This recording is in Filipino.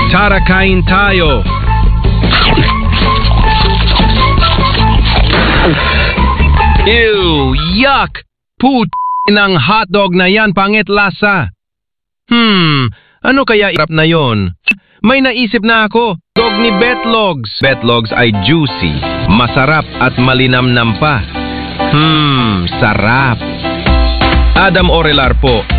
Tara, kain tayo. Ew, yuck! Ng hotdog na yan, pangit lasa. Ano kaya irap na yon? May naisip na ako. Dog ni Betlogs. Betlogs ay juicy, masarap at malinamnam pa. Sarap. Adam Orelar po.